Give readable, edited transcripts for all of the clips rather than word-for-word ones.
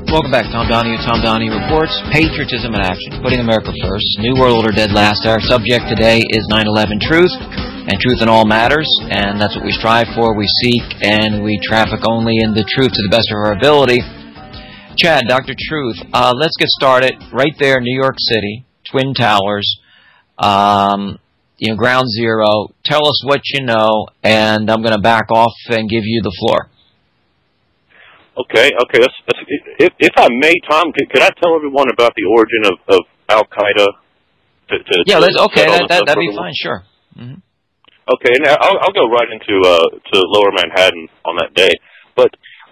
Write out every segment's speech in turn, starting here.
Welcome back, Tom Donahue. Tom Donahue Reports. Patriotism in action. Putting America first. New World Order dead last. Our subject today is 9/11 truth, and truth in all matters, and that's what we strive for. We seek and we traffic only in the truth to the best of our ability. Chad, Dr. Truth, let's get started right there, New York City, Twin Towers, Ground Zero. Tell us what you know, and I'm going to back off and give you the floor. Okay. If I may, Tom, could I tell everyone about the origin of Al Qaeda? That'd be fine. Sure. Mm-hmm. Okay, and I'll go right into to Lower Manhattan on that day. But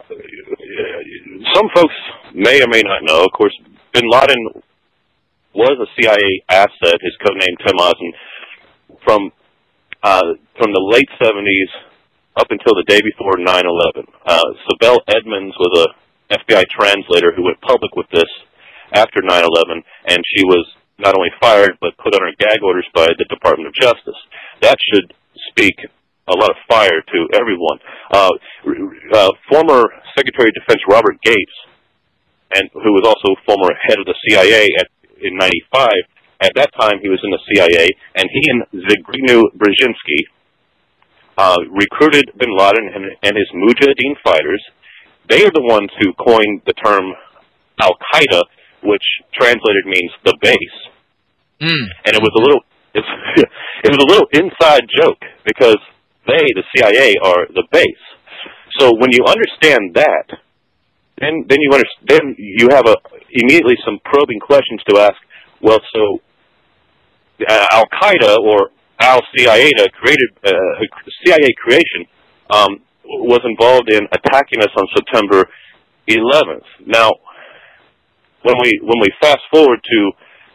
some folks may or may not know. Of course, Bin Laden was a CIA asset. His codename Tim Ozen from the late 70s. Up until the day before 9/11. Sibel Edmonds was a FBI translator who went public with this after 9/11, and she was not only fired but put under gag orders by the Department of Justice. That should speak a lot of fire to everyone. Former Secretary of Defense Robert Gates, and who was also former head of the CIA in 95, at that time he was in the CIA, and he and Zbigniew Brzezinski recruited Bin Laden and his Mujahideen fighters. They are the ones who coined the term Al Qaeda, which translated means the base. And it was a little inside joke because they, the CIA, are the base. So when you understand that, then you have immediately some probing questions to ask. Well, so Al Qaeda or Al-Qaeda created CIA creation was involved in attacking us on September 11th. Now, when we fast forward to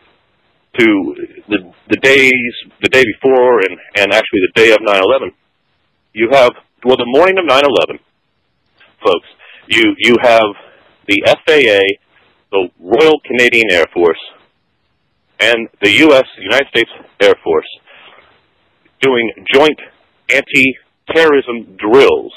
the day before and actually the day of 9/11, you have the morning of 9/11, folks. You have the FAA, the Royal Canadian Air Force, and the United States Air Force doing joint anti-terrorism drills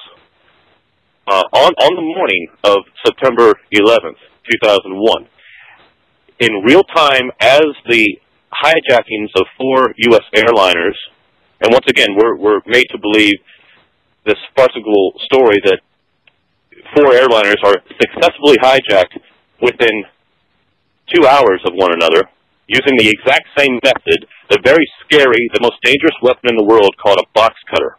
on the morning of September 11th, 2001. In real time, as the hijackings of 4 U.S. airliners, and once again, we're made to believe this farcical story that 4 airliners are successfully hijacked within 2 hours of one another, using the exact same method, the very scary, the most dangerous weapon in the world, called a box cutter.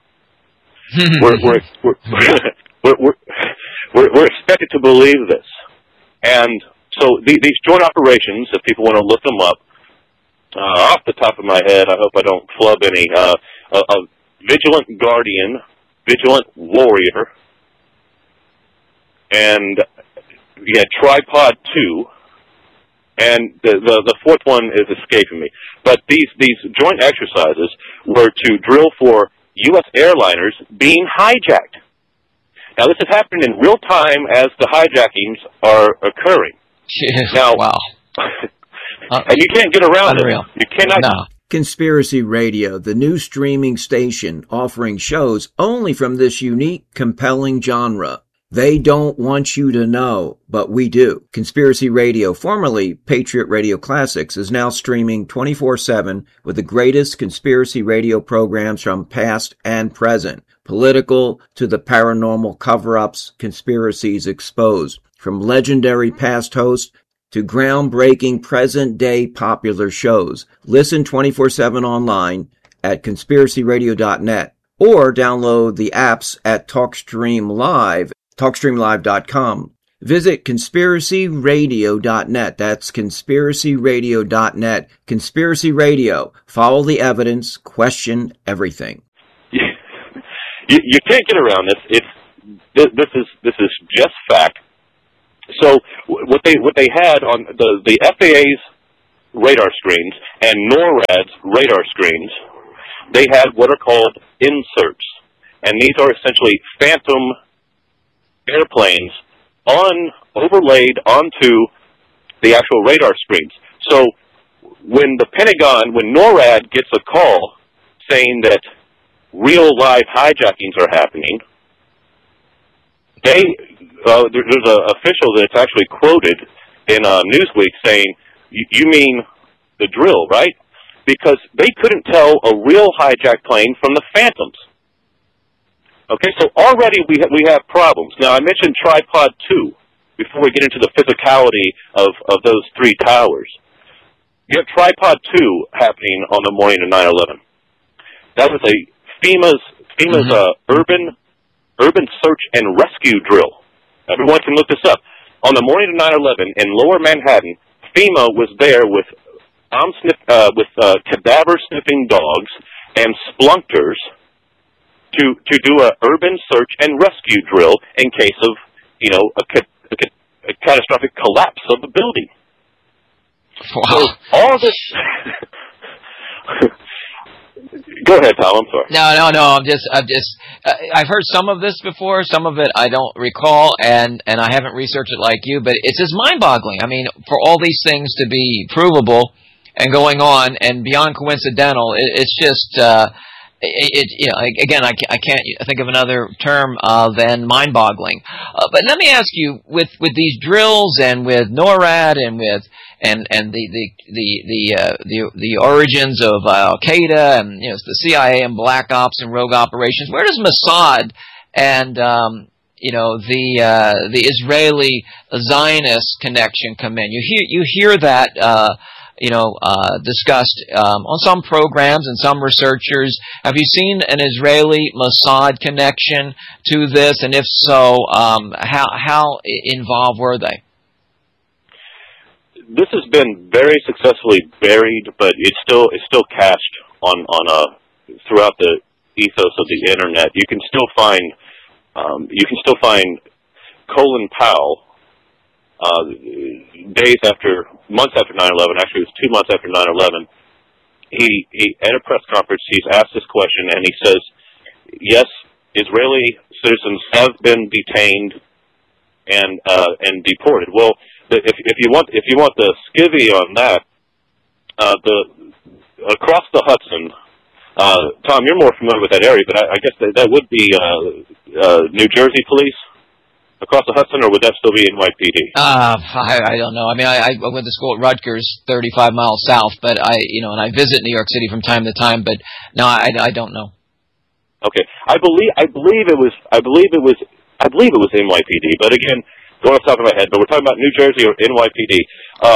We're expected to believe this, and so these joint operations, if people want to look them up, off the top of my head, I hope I don't flub any. A vigilant guardian, vigilant warrior, and tripod 2. And the fourth one is escaping me. But these joint exercises were to drill for U.S. airliners being hijacked. Now, this is happening in real time as the hijackings are occurring. Now, wow. And you can't get around it. You cannot. No. Conspiracy Radio, the new streaming station offering shows only from this unique, compelling genre. They don't want you to know, but we do. Conspiracy Radio, formerly Patriot Radio Classics, is now streaming 24/7 with the greatest conspiracy radio programs from past and present. Political to the paranormal cover-ups, conspiracies exposed. From legendary past hosts to groundbreaking present-day popular shows. Listen 24/7 online at conspiracyradio.net or download the apps at TalkStream Live. TalkStreamLive.com. Visit conspiracyradio.net. That's conspiracyradio.net. Conspiracy Radio. Follow the evidence. Question everything. You can't get around this. This is just fact. So what they had on the FAA's radar screens and NORAD's radar screens, they had what are called inserts, and these are essentially phantom airplanes overlaid onto the actual radar screens. So when the Pentagon, when NORAD gets a call saying that real live hijackings are happening, there's an official that's actually quoted in Newsweek saying, "You mean the drill, right?" Because they couldn't tell a real hijacked plane from the phantoms. Okay, so already we have problems. Now, I mentioned Tripod 2 before we get into the physicality of those three towers. You have Tripod 2 happening on the morning of 9/11. That was a FEMA's urban search and rescue drill. Everyone can look this up. On the morning of 9/11 in Lower Manhattan, FEMA was there with cadaver sniffing dogs and splunkers to do a urban search and rescue drill in case of a catastrophic collapse of the building. Wow. So all this. Go ahead, Tom. I'm sorry. No. I've heard some of this before. Some of it I don't recall, and I haven't researched it like you. But it's just mind-boggling. I mean, for all these things to be provable and going on and beyond coincidental, it's just. Again, I can't think of another term than mind-boggling. But let me ask you, with these drills and with NORAD and with the origins of Al Qaeda and the CIA and Black Ops and rogue operations, where does Mossad and the Israeli Zionist connection come in? You hear that. Discussed on some programs and some researchers. Have you seen an Israeli Mossad connection to this? And if so, how involved were they? This has been very successfully buried, but it's still cached on throughout the ethos of the internet. You can still find Colin Powell. Months after 9/11, actually it was 2 months after 9/11, he at a press conference, he's asked this question, and he says, yes, Israeli citizens have been detained and deported. Well, if you want the skivvy on that, across the Hudson, Tom, you're more familiar with that area, but I guess that would be New Jersey police. Across the Hudson, or would that still be NYPD? I don't know. I mean, I went to school at Rutgers, 35 miles south, but and I visit New York City from time to time, but no, I don't know. Okay, I believe it was NYPD, but again, going off the top of my head, but we're talking about New Jersey or NYPD.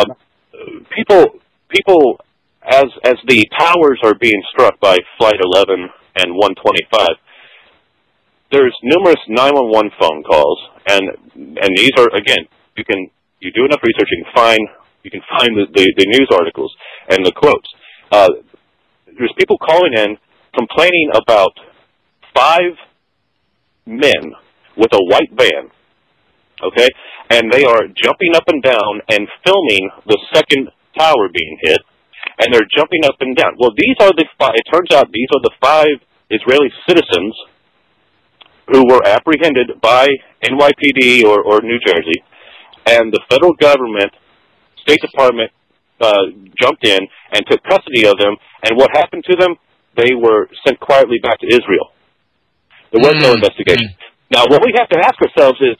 People, as the towers are being struck by Flight 11 and 125. There's numerous 911 phone calls, and these are, again, you do enough research, you can find the news articles and the quotes. There's people calling in complaining about 5 men with a white van, okay, and they are jumping up and down and filming the second tower being hit, and they're jumping up and down. Well, these are it turns out these are the 5 Israeli citizens who were apprehended by NYPD or New Jersey, and the federal government, State Department, jumped in and took custody of them, and what happened to them? They were sent quietly back to Israel. There was no investigation. Now, what we have to ask ourselves is,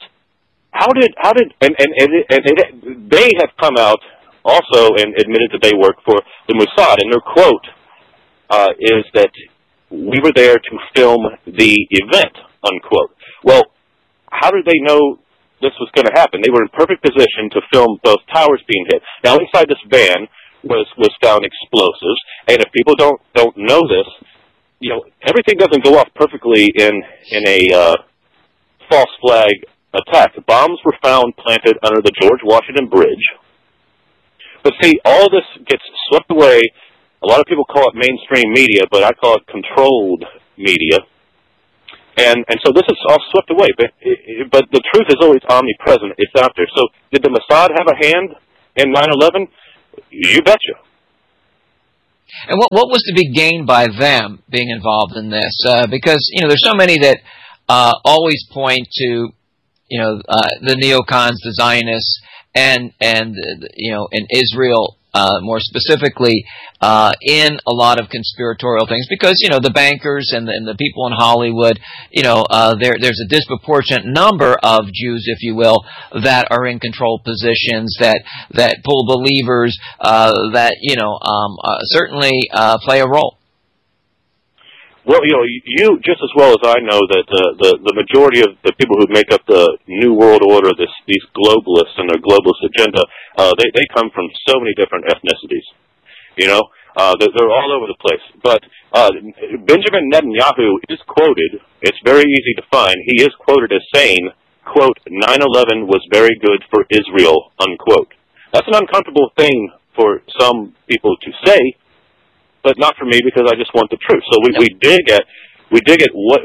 they have come out also and admitted that they work for the Mossad, and their quote is that we were there to film the event, unquote. Well, how did they know this was going to happen? They were in perfect position to film both towers being hit. Now, inside this van was found explosives, and if people don't know this, everything doesn't go off perfectly in a false flag attack. The bombs were found planted under the George Washington Bridge. But see, all this gets swept away. A lot of people call it mainstream media, but I call it controlled media. And so this is all swept away. But the truth is always omnipresent. It's out there. So did the Mossad have a hand in 9/11? You betcha. And what was to be gained by them being involved in this? Because there's so many that always point to the neocons, the Zionists, and in Israel more specifically in a lot of conspiratorial things, because the bankers and the people in Hollywood, there's a disproportionate number of Jews, if you will, that are in control positions, that pull the levers, that certainly play a role. Well, you just as well as I know that the majority of the people who make up the New World Order, these globalists and their globalist agenda, they come from so many different ethnicities. They're all over the place. But Benjamin Netanyahu is quoted. It's very easy to find. He is quoted as saying, quote, 9/11 was very good for Israel, unquote. That's an uncomfortable thing for some people to say, but not for me, because I just want the truth. So we dig at what,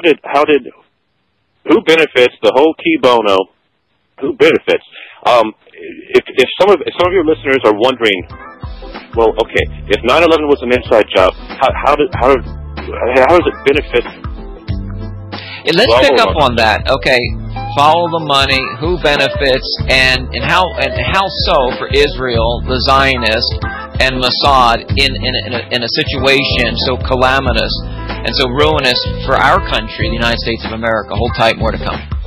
who benefits, the whole key bono, who benefits. If some of your listeners are wondering, well, okay, if 9/11 was an inside job, how does it benefit? Let's pick up on that. Okay, follow the money, who benefits, and how so for Israel, the Zionists, and Mossad in a situation so calamitous and so ruinous for our country, the United States of America. Hold tight, more to come.